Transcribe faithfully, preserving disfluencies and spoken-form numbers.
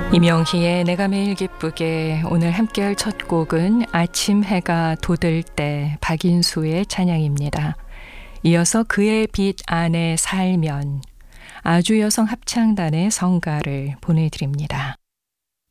이명희의 내가 매일 기쁘게. 오늘 함께할 첫 곡은 아침 해가 돋을 때 박인수의 찬양입니다. 이어서 그의 빛 안에 살면 아주여성 합창단의 성가를 보내드립니다.